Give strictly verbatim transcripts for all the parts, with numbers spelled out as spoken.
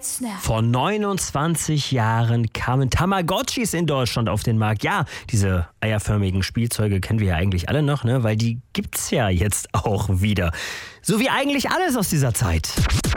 Vor neunundzwanzig Jahren kamen Tamagotchis in Deutschland auf den Markt. Ja, diese eierförmigen Spielzeuge kennen wir ja eigentlich alle noch, ne? Weil die gibt's ja jetzt auch wieder. So wie eigentlich alles aus dieser Zeit.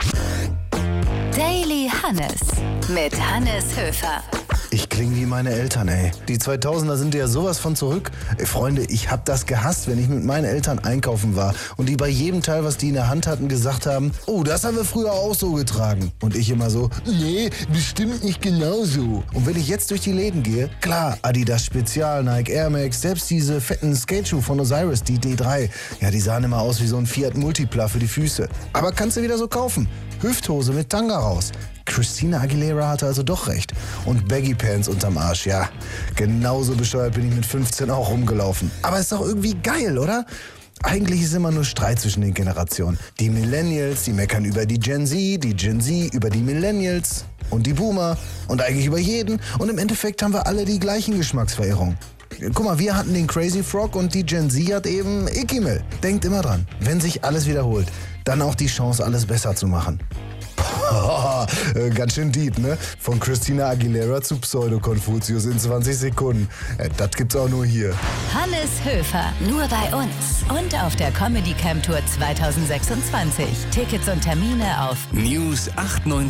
Daily Hannes mit Hannes Höfer. Ich klinge wie meine Eltern, ey. Die zweitausender sind ja sowas von zurück. Ey, Freunde, ich hab das gehasst, wenn ich mit meinen Eltern einkaufen war und die bei jedem Teil, was die in der Hand hatten, gesagt haben, oh, das haben wir früher auch so getragen. Und ich immer so, nee, bestimmt nicht genauso. Und wenn ich jetzt durch die Läden gehe, klar, Adidas Spezial, Nike Air Max, selbst diese fetten Skateschuhe von Osiris, die D drei, ja, die sahen immer aus wie so ein Fiat Multipla für die Füße. Aber kannst du wieder so kaufen. Hüfthose mit Tanga raus. Christina Aguilera hatte also doch recht. Und Baggy Pants unterm Arsch, ja. Genauso bescheuert bin ich mit fünfzehn auch rumgelaufen. Aber ist doch irgendwie geil, oder? Eigentlich ist immer nur Streit zwischen den Generationen. Die Millennials, die meckern über die Gen Z, die Gen Z über die Millennials und die Boomer und eigentlich über jeden. Und im Endeffekt haben wir alle die gleichen Geschmacksverirrungen. Guck mal, wir hatten den Crazy Frog und die Gen Z hat eben Ikimel. Denkt immer dran, wenn sich alles wiederholt, dann auch die Chance, alles besser zu machen. Oh, ganz schön deep, ne? Von Christina Aguilera zu Pseudo-Konfuzius in zwanzig Sekunden. Das gibt's auch nur hier. Hannes Höfer, nur bei uns. Und auf der Comedy Camp Tour zwanzig sechsundzwanzig. Tickets und Termine auf News acht neun